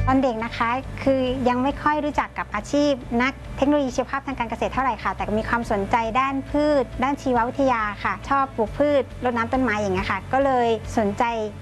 ตอนเด็กนะคะคือยังไม่ค่อยรู้จักกับอาชีพนักเทคโนโลยีชีวภาพทางการเกษตรเท่าไหร่ค่ะแต่มีความสนใจด้านพืชด้านชีววิทยาค่ะชอบปลูกพืชรดน้ำต้นไม้อย่างเงี้ยค่ะก็เลยสนใจ